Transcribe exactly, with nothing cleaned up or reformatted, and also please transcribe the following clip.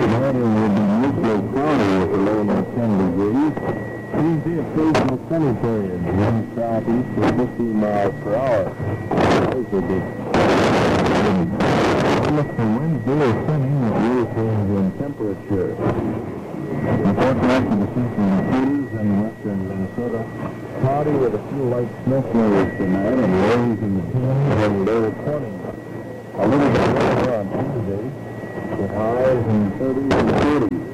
Tonight it will be mostly cloudy with a low of ten degrees. Tuesday, occasional sunny periods. Wind southeast at fifteen miles per hour. Those will be look for Wednesday or sunny with little change in temperature. The forecast of the central Dakotas and western Minnesota. Cloudy with a few light snow flurries tonight and lows in the teens and low twenties. A little bit warmer on Tuesday with highs in the thirties and forties.